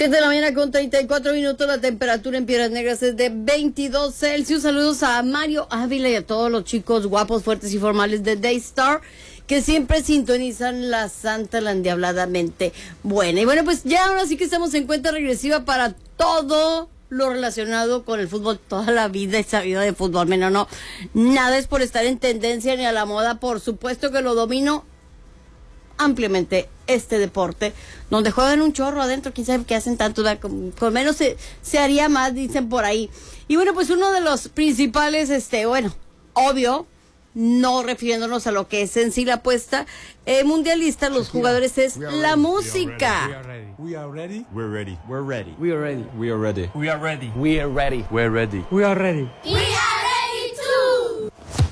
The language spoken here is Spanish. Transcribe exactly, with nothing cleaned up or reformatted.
siete de la mañana con treinta y cuatro minutos, la temperatura en Piedras Negras es de veintidós Celsius. Saludos a Mario Ávila y a todos los chicos guapos, fuertes y formales de Daystar, que siempre sintonizan la santa, la endiabladamente buena. Y bueno, pues ya ahora sí que estamos en cuenta regresiva para todo lo relacionado con el fútbol. Toda la vida he sabido de fútbol, menos no, nada es por estar en tendencia ni a la moda. Por supuesto que lo domino ampliamente este deporte, donde juegan un chorro adentro, quién sabe qué hacen tanto, con, con menos se, se haría más, dicen por ahí. Y bueno, pues uno de los principales, este, bueno, obvio, no refiriéndonos a lo que es en sí la apuesta eh, mundialista, los jugadores, es la música. We are ready. We're ready. We're ready. We are ready. We are ready. We are ready. We are ready. We're ready. We are ready. We are ready. We